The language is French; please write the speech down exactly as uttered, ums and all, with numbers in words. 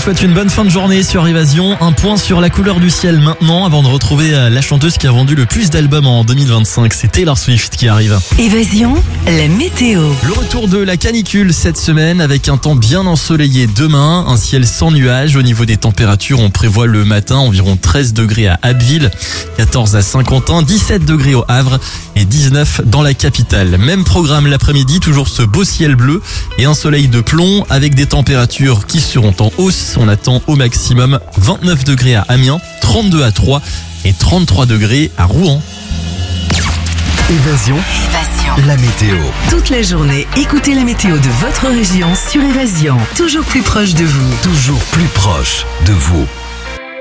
souhaite une bonne fin de journée sur Évasion. Un point sur la couleur du ciel maintenant avant de retrouver la chanteuse qui a vendu le plus d'albums en deux mille vingt-cinq. C'est Taylor Swift qui arrive. Évasion, la météo. Le retour de la canicule cette semaine avec un temps bien ensoleillé demain, un ciel sans nuages. Au niveau des températures, on prévoit le matin environ treize degrés à Abbeville, quatorze à Saint-Quentin, dix-sept degrés au Havre et dix-neuf dans la capitale. Même programme l'après-midi, toujours ce beau ciel bleu et un soleil de plomb avec des températures qui seront en hausse. On attend au maximum vingt-neuf degrés à Amiens, trente-deux à Troyes et trente-trois degrés à Rouen. Évasion, Évasion. la météo. Toute la journée, écoutez la météo de votre région sur Évasion. Toujours plus proche de vous. Toujours plus proche de vous.